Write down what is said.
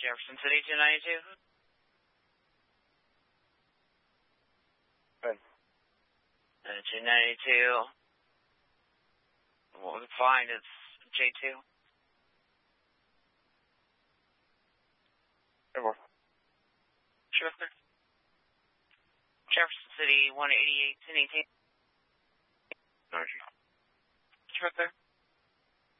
Jefferson City 292. Good. 292. What we find is J2. Airborne. Sure, sir. Jefferson City 188 1018. Roger. Sure, sir.